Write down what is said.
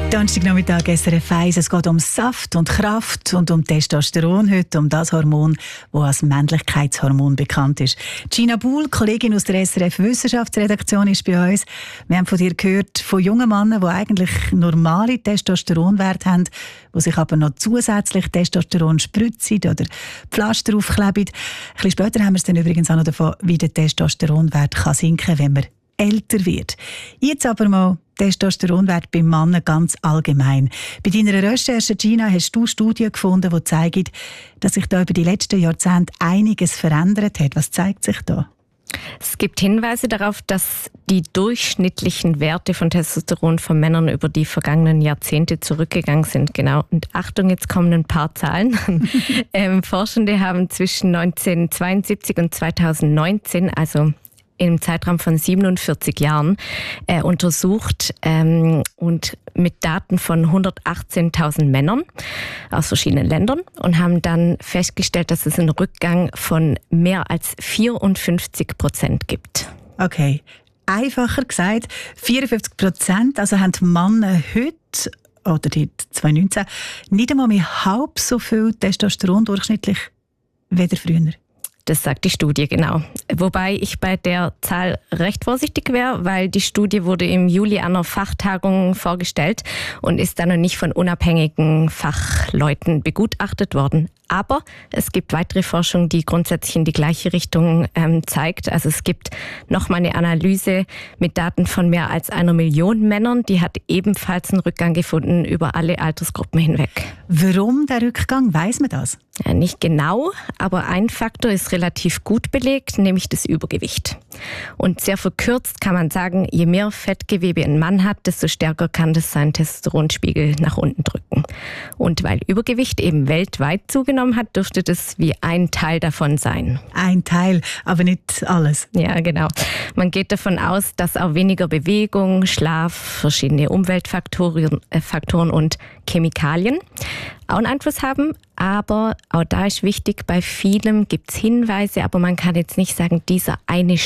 Donnerstagnachmittag SRF 1. Es geht um Saft und Kraft und um Testosteron heute, um das Hormon, das als Männlichkeitshormon bekannt ist. Gina Buhl, Kollegin aus der SRF Wissenschaftsredaktion, ist bei uns. Wir haben von dir gehört, von jungen Männern, die eigentlich normale Testosteronwerte haben, die sich aber noch zusätzlich Testosteron spritzen oder Pflaster aufkleben. Ein bisschen später haben wir es dann übrigens auch noch davon, wie der Testosteronwert kann sinken kann, wenn man älter wird. Jetzt aber mal Testosteronwert beim Mann ganz allgemein. Bei deiner Recherche, Gina, hast du Studien gefunden, die zeigen, dass sich da über die letzten Jahrzehnte einiges verändert hat. Was zeigt sich da? Es gibt Hinweise darauf, dass die durchschnittlichen Werte von Testosteron von Männern über die vergangenen Jahrzehnte zurückgegangen sind. Genau. Und Achtung, jetzt kommen ein paar Zahlen. Forschende haben zwischen 1972 und 2019, also im Zeitraum von 47 Jahren untersucht und mit Daten von 118.000 Männern aus verschiedenen Ländern und haben dann festgestellt, dass es einen Rückgang von mehr als 54% gibt. Okay, einfacher gesagt, 54%, also haben die Männer heute oder die 2019 nicht einmal mehr halb so viel Testosteron durchschnittlich wie früher. Das sagt die Studie, genau. Wobei ich bei der Zahl recht vorsichtig wäre, weil die Studie wurde im Juli an einer Fachtagung vorgestellt und ist dann noch nicht von unabhängigen Fachleuten begutachtet worden. Aber es gibt weitere Forschung, die grundsätzlich in die gleiche Richtung zeigt. Also es gibt nochmal eine Analyse mit Daten von mehr als 1 Million Männern. Die hat ebenfalls einen Rückgang gefunden über alle Altersgruppen hinweg. Warum der Rückgang? Weiss man das? Ja, nicht genau, aber ein Faktor ist relativ gut belegt, nämlich das Übergewicht. Und sehr verkürzt kann man sagen, je mehr Fettgewebe ein Mann hat, desto stärker kann das seinen Testosteronspiegel nach unten drücken. Und weil Übergewicht eben weltweit zugenommen hat, dürfte das wie ein Teil davon sein. Ein Teil, aber nicht alles. Ja, genau. Man geht davon aus, dass auch weniger Bewegung, Schlaf, verschiedene Umweltfaktoren und Chemikalien auch einen Einfluss haben. Aber auch da ist wichtig, bei vielem gibt es Hinweise, aber man kann jetzt nicht sagen, dieser eine